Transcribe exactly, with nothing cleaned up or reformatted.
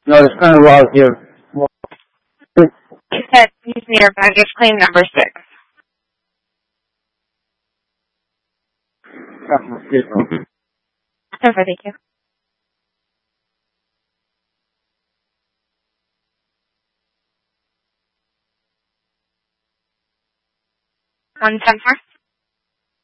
No, it's kind of loud here. Well, Excuse me, your baggage claim number six. Over, thank you. One ten four.